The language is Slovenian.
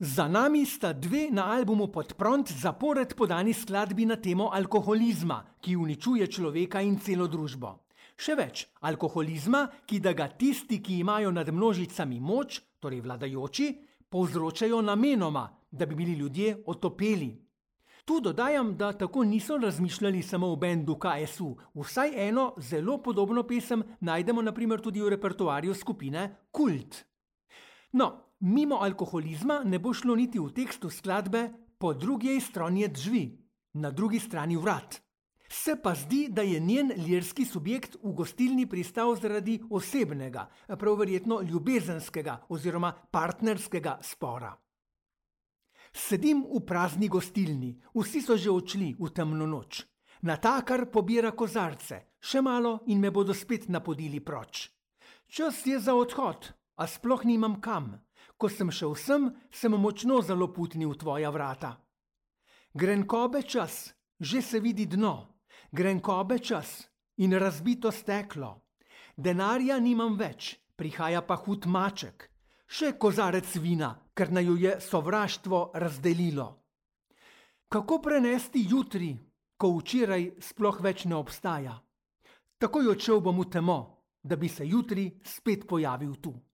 Za nami sta dve na albumu Pod pront zapored podani skladbi na temo alkoholizma, ki uničuje človeka in celo družbo. Še več, alkoholizma, ki da ga tisti, ki imajo nad množicami moč, torej vladajoči, povzročajo namenoma, da bi bili ljudje otopeli. Tu dodajam, da tako niso razmišljali samo v bendu KSU, vsaj eno zelo podobno pesem najdemo na primer tudi v repertoarju skupine Kult. No, mimo alkoholizma ne bo šlo niti v tekstu skladbe Po drugiej stronie drzwi, na drugi strani vrat. Se pa zdi, da je njen lirski subjekt v gostilni pristal zaradi osebnega, prav verjetno ljubezenskega oziroma partnerskega spora. Sedim v prazni gostilni, vsi so že odšli v temno noč. Natakar pobira kozarce, še malo in me bodo spet napodili proč. Čas je za odhod, a sploh nimam kam. Ko sem šel sem močno zaloputnil v tvoja vrata. Grenkobe čas, že se vidi dno. Grenkobe čas in razbito steklo. Denarja nimam več, prihaja pa hud maček. Še kozarec vina, ker naju je sovraštvo razdelilo. Kako prenesti jutri, ko včeraj sploh več ne obstaja? Takoj odšel bom v temo, da bi se jutri spet pojavil tu.